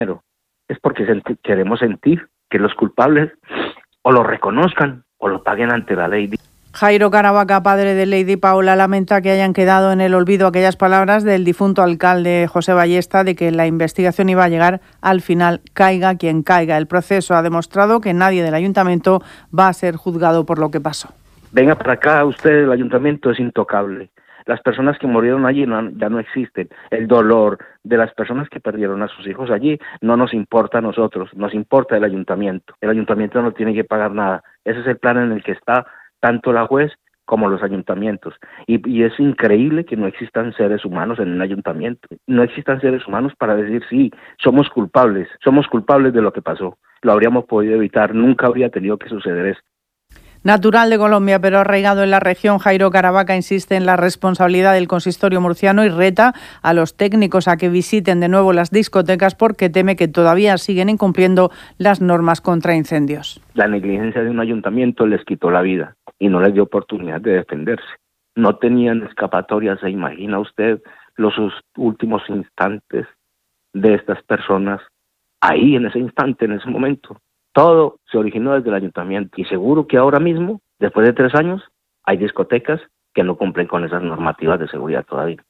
Pero es porque queremos sentir que los culpables o lo reconozcan o lo paguen ante la ley. Jairo Caravaca, padre de Lady Paula, lamenta que hayan quedado en el olvido aquellas palabras del difunto alcalde José Ballesta de que la investigación iba a llegar al final, caiga quien caiga. El proceso ha demostrado que nadie del ayuntamiento va a ser juzgado por lo que pasó. Venga para acá, usted, el ayuntamiento es intocable. Las personas que murieron allí ya no existen. El dolor de las personas que perdieron a sus hijos allí no nos importa a nosotros, nos importa el ayuntamiento. El ayuntamiento no tiene que pagar nada. Ese es el plan en el que está tanto la juez como los ayuntamientos. Y es increíble que no existan seres humanos en un ayuntamiento. No existan seres humanos para decir, sí, somos culpables de lo que pasó. Lo habríamos podido evitar, nunca habría tenido que suceder esto. Natural de Colombia, pero arraigado en la región, Jairo Caravaca insiste en la responsabilidad del consistorio murciano y reta a los técnicos a que visiten de nuevo las discotecas porque teme que todavía siguen incumpliendo las normas contra incendios. La negligencia de un ayuntamiento les quitó la vida y no les dio oportunidad de defenderse. No tenían escapatoria, ¿se imagina usted los últimos instantes de estas personas ahí en ese instante, en ese momento? Todo se originó desde el ayuntamiento y seguro que ahora mismo, después de 3 años, hay discotecas que no cumplen con esas normativas de seguridad todavía.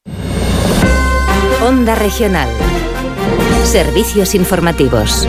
Onda Regional. Servicios informativos.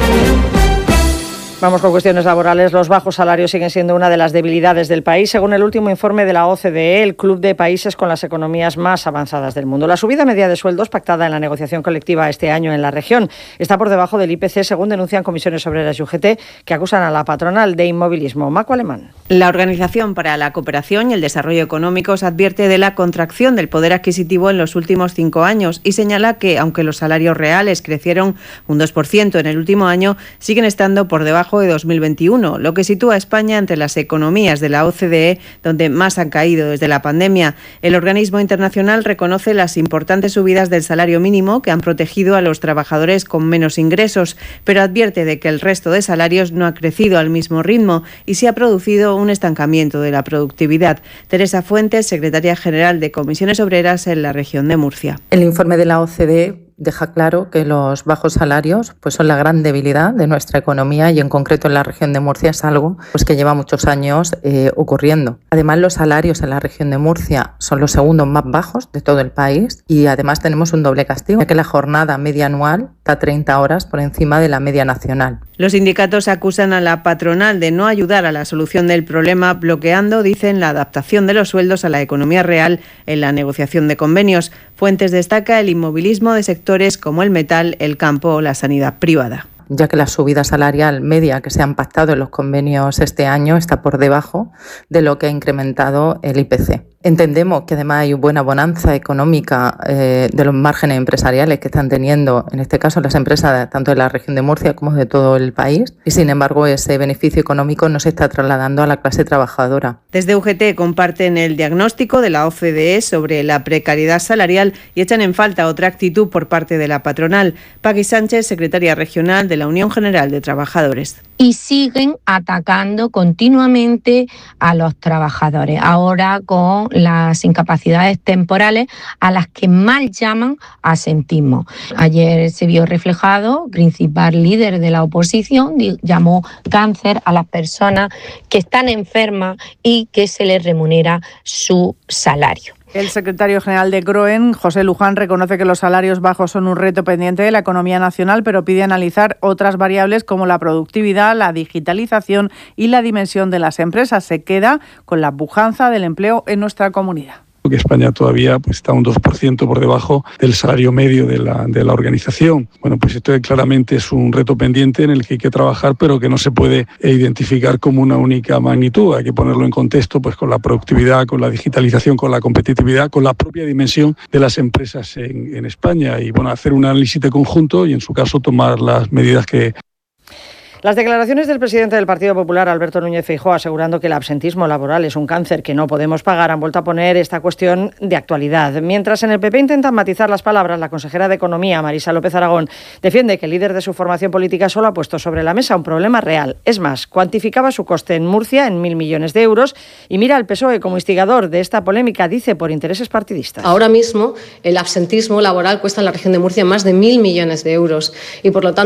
Vamos con cuestiones laborales. Los bajos salarios siguen siendo una de las debilidades del país. Según el último informe de la OCDE, el club de países con las economías más avanzadas del mundo. La subida media de sueldos pactada en la negociación colectiva este año en la región está por debajo del IPC, según denuncian comisiones obreras y UGT, que acusan a la patronal de inmovilismo. Maco Alemán. La Organización para la Cooperación y el Desarrollo Económicos advierte de la contracción del poder adquisitivo en los últimos 5 años y señala que, aunque los salarios reales crecieron un 2% en el último año, siguen estando por debajo de 2021, lo que sitúa a España entre las economías de la OCDE donde más han caído desde la pandemia. El organismo internacional reconoce las importantes subidas del salario mínimo que han protegido a los trabajadores con menos ingresos, pero advierte de que el resto de salarios no ha crecido al mismo ritmo y se ha producido un estancamiento de la productividad. Teresa Fuentes, secretaria general de Comisiones Obreras en la región de Murcia. El informe de la OCDE deja claro que los bajos salarios son la gran debilidad de nuestra economía y en concreto en la región de Murcia es algo que lleva muchos años ocurriendo. Además, los salarios en la región de Murcia son los segundos más bajos de todo el país y además tenemos un doble castigo, ya que la jornada media anual está 30 horas por encima de la media nacional. Los sindicatos acusan a la patronal de no ayudar a la solución del problema, bloqueando, dicen, la adaptación de los sueldos a la economía real en la negociación de convenios. Fuentes destaca el inmovilismo de sectores como el metal, el campo o la sanidad privada, ya que la subida salarial media que se han pactado en los convenios este año está por debajo de lo que ha incrementado el IPC. Entendemos que además hay buena bonanza económica de los márgenes empresariales que están teniendo, en este caso, las empresas tanto de la región de Murcia como de todo el país, y sin embargo ese beneficio económico no se está trasladando a la clase trabajadora. Desde UGT comparten el diagnóstico de la OCDE sobre la precariedad salarial y echan en falta otra actitud por parte de la patronal. Paqui Sánchez, secretaria regional de la Unión General de Trabajadores. Y siguen atacando continuamente a los trabajadores, ahora con las incapacidades temporales a las que mal llaman asentismo. Ayer se vio reflejado, el principal líder de la oposición llamó cáncer a las personas que están enfermas y que se les remunera su salario. El secretario general de CROEN, José Luján, reconoce que los salarios bajos son un reto pendiente de la economía nacional, pero pide analizar otras variables como la productividad, la digitalización y la dimensión de las empresas. Se queda con la pujanza del empleo en nuestra comunidad. Que España todavía está un 2% por debajo del salario medio de la organización. Bueno, pues esto claramente es un reto pendiente en el que hay que trabajar, pero que no se puede identificar como una única magnitud. Hay que ponerlo en contexto con la productividad, con la digitalización, con la competitividad, con la propia dimensión de las empresas en España y hacer un análisis de conjunto y en su caso tomar las medidas que... Las declaraciones del presidente del Partido Popular, Alberto Núñez Feijóo, asegurando que el absentismo laboral es un cáncer que no podemos pagar, han vuelto a poner esta cuestión de actualidad. Mientras en el PP intentan matizar las palabras, la consejera de Economía, Marisa López Aragón, defiende que el líder de su formación política solo ha puesto sobre la mesa un problema real. Es más, cuantificaba su coste en Murcia en 1.000 millones de euros y mira al PSOE como instigador de esta polémica, dice, por intereses partidistas. Ahora mismo el absentismo laboral cuesta en la región de Murcia más de 1.000 millones de euros y por lo tanto